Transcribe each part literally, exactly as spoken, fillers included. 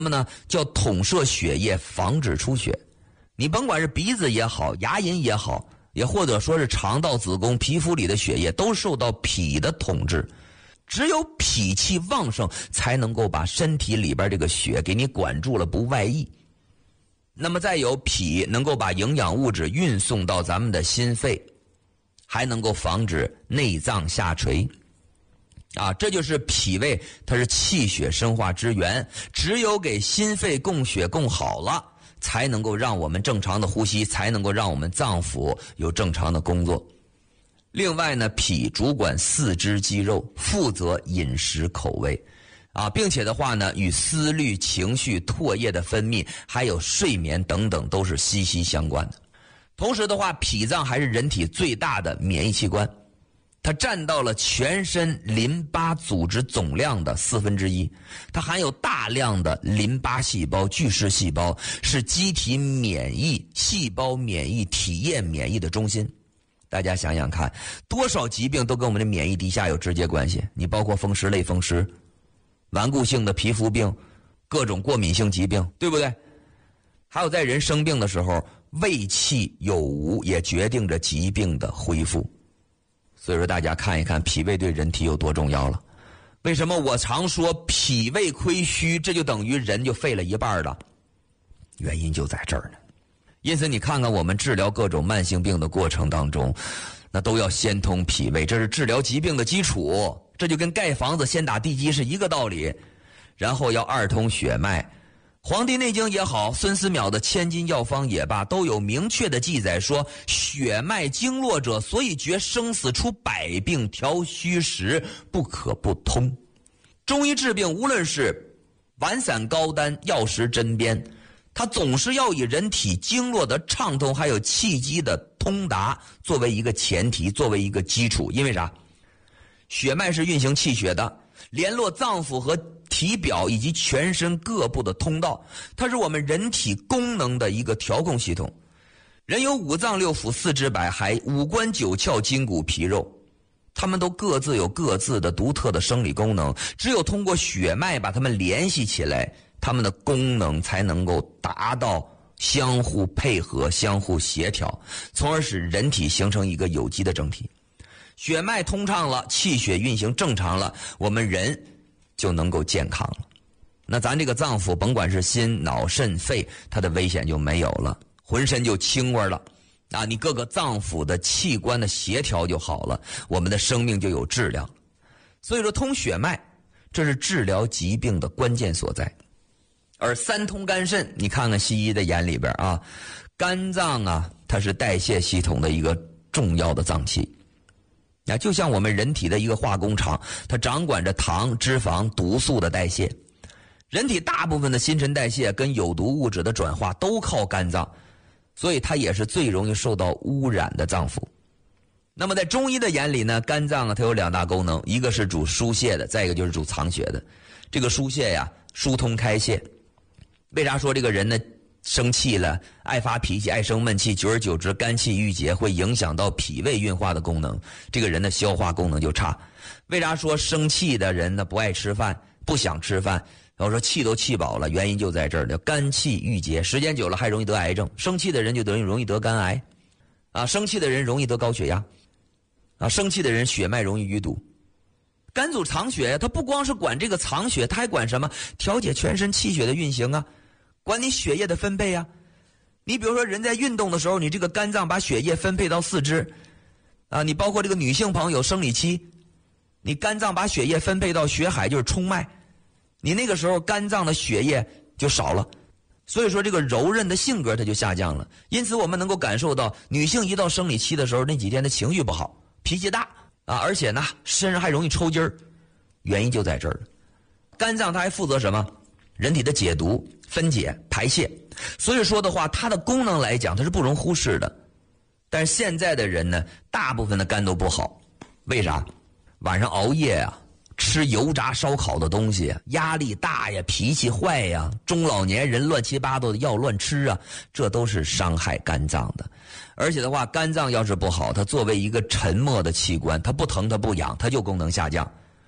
那么呢，叫统摄血液，防止出血。你甭管是鼻子也好，牙龈也好，也或者说是肠道、子宫、皮肤里的血液，都受到脾的统治。只有脾气旺盛，才能够把身体里边这个血给你管住了，不外溢。那么再有脾能够把营养物质运送到咱们的心肺，还能够防止内脏下垂。啊，这就是脾胃，它是气血生化之源，只有给心肺供血供好了，才能够让我们正常的呼吸，才能够让我们脏腑有正常的工作。另外呢，脾主管四肢肌肉，负责饮食口味，啊，并且的话呢，与思虑、情绪、唾液的分泌，还有睡眠等等都是息息相关的。同时的话，脾脏还是人体最大的免疫器官。它占到了全身淋巴组织总量的四分之一，它含有大量的淋巴细胞、巨噬细胞，是机体免疫、细胞免疫、体液免疫的中心。大家想想看，多少疾病都跟我们的免疫低下有直接关系。你包括风湿类风湿、顽固性的皮肤病、各种过敏性疾病，对不对？还有在人生病的时候，胃气有无也决定着疾病的恢复。所以说大家看一看脾胃对人体有多重要了。为什么我常说脾胃亏虚，这就等于人就废了一半了？原因就在这儿呢。因此你看看我们治疗各种慢性病的过程当中，那都要先通脾胃，这是治疗疾病的基础，这就跟盖房子先打地基是一个道理。然后要二通血脉，黄帝内经也好，孙思邈的千金药方也罢，都有明确的记载说，血脉经络者，所以决生死，出百病，调虚实，不可不通。中医治病，无论是丸散膏丹、药食针砭，它总是要以人体经络的畅通，还有气机的通达作为一个前提，作为一个基础。因为啥？血脉是运行气血的，联络脏腑和体表以及全身各部的通道，它是我们人体功能的一个调控系统。人有五脏六腑四肢百骸，五官九窍筋骨皮肉，它们都各自有各自的独特的生理功能，只有通过血脉把它们联系起来，它们的功能才能够达到相互配合、相互协调，从而使人体形成一个有机的整体。血脉通畅了，气血运行正常了，我们人就能够健康了。那咱这个脏腑，甭管是心、脑、肾、肺，它的危险就没有了，浑身就轻微了啊！你各个脏腑的器官的协调就好了，我们的生命就有质量。所以说通血脉，这是治疗疾病的关键所在。而三通肝肾，你看看西医的眼里边啊，肝脏啊，它是代谢系统的一个重要的脏器。那就像我们人体的一个化工厂，它掌管着糖、脂肪、毒素的代谢。人体大部分的新陈代谢跟有毒物质的转化都靠肝脏，所以它也是最容易受到污染的脏腑。那么在中医的眼里呢，肝脏啊，它有两大功能，一个是主疏泄的，再一个就是主藏血的。这个疏泄呀，疏通开泄。为啥说这个人呢生气了，爱发脾气，爱生闷气，久而久之肝气郁结，会影响到脾胃运化的功能，这个人的消化功能就差。为啥说生气的人呢不爱吃饭，不想吃饭，然后说气都气饱了，原因就在这儿了，肝气郁结，时间久了还容易得癌症。生气的人就等于容易得肝癌啊，生气的人容易得高血压啊，生气的人血脉容易淤堵。肝主藏血，它不光是管这个藏血，它还管什么？调节全身气血的运行啊，管你血液的分配啊。你比如说人在运动的时候，你这个肝脏把血液分配到四肢啊，你包括这个女性朋友生理期，你肝脏把血液分配到血海，就是冲脉，你那个时候肝脏的血液就少了，所以说这个柔韧的性格它就下降了。因此我们能够感受到女性一到生理期的时候，那几天的情绪不好，脾气大啊，而且呢身上还容易抽筋儿，原因就在这儿。肝脏它还负责什么？人体的解毒、分解、排泄。所以说的话，它的功能来讲它是不容忽视的。但是现在的人呢，大部分的肝都不好，为啥？晚上熬夜啊，吃油炸烧烤的东西，压力大呀，脾气坏呀，中老年人乱七八糟的药乱吃啊，这都是伤害肝脏的。而且的话，肝脏要是不好，它作为一个沉默的器官，它不疼它不痒，它就功能下降。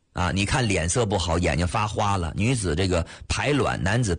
啊，你看脸色不好，眼睛发花了，女子这个排卵，男子